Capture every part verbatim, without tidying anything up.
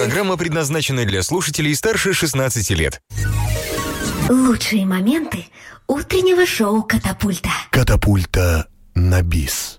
Программа предназначена для слушателей старше шестнадцати лет. Лучшие моменты утреннего шоу «Катапульта». Катапульта на бис.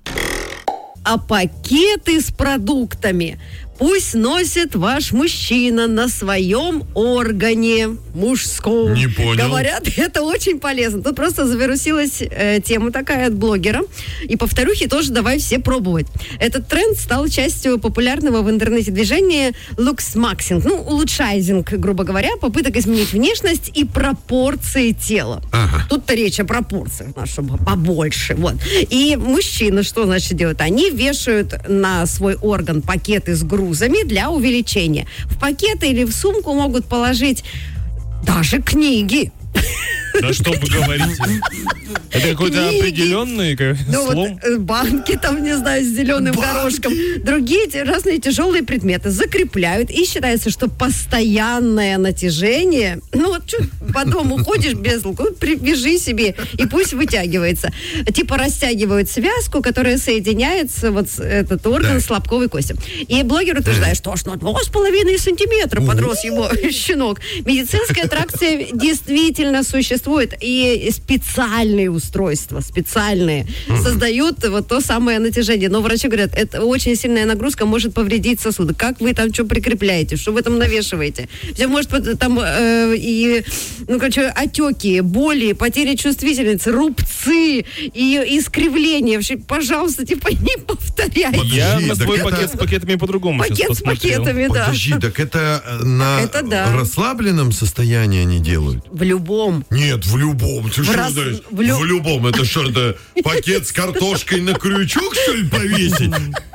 А пакеты с продуктами пусть носит ваш мужчина на своем органе мужском. Не понял. Говорят, это очень полезно. Тут просто завирусилась э, тема такая от блогера. И повторюхи тоже давай все пробовать. Этот тренд стал частью популярного в интернете движения луксмаксинг. Ну, улучшайзинг, грубо говоря, попыток изменить внешность и пропорции тела. Ага. Тут-то речь о пропорциях, ну, чтобы побольше. Вот. И мужчины что, значит, делают? Они вешают на свой орган пакеты с грузами для увеличения. В пакеты или в сумку могут положить даже книги. Да что вы говорите? Это какой-то Книги. определенный как, Ну, слом? вот, э, банки там, не знаю, с зеленым горошком. Другие те- разные тяжелые предметы закрепляют. И считается, что постоянное натяжение... Ну, вот что, по дому ходишь без толку, привяжи себе, и пусть вытягивается. Типа растягивают связку, которая соединяется, вот с- этот орган, с лобковой костью. И блогер утверждает, что аж на два с половиной сантиметра подрос его щенок. Медицинская аттракция действительно существует. И специальные устройства, специальные, создают вот то самое натяжение. Но врачи говорят, это очень сильная нагрузка может повредить сосуды. Как вы там что прикрепляете, что вы там навешиваете? Все может быть там э, и, ну, короче, отеки, боли, потери чувствительности, рубцы и искривления. Вообще, пожалуйста, типа не повторяйте. Вот я Подожди, на так свой это- пакет с пакетами по-другому Пакет сейчас с посмотрел. пакетами, да. Подожди, так это э, на Это да. расслабленном состоянии они делают? В любом. Нет, в любом. Ты В что раз- знаешь? в лю- В любом. Это что, это пакет с картошкой на крючок, что ли, повесить?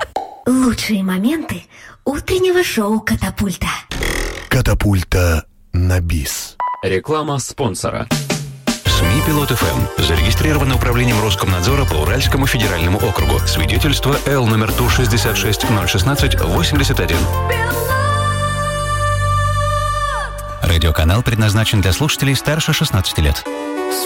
Лучшие моменты утреннего шоу «Катапульта». Катапульта на бис. Реклама спонсора. СМИ Пилот эф эм зарегистрировано управлением Роскомнадзора по Уральскому федеральному округу. Свидетельство Л номер Ту шестьдесят шесть ноль шестнадцать восемьдесят один. Радиоканал предназначен для слушателей старше шестнадцати лет.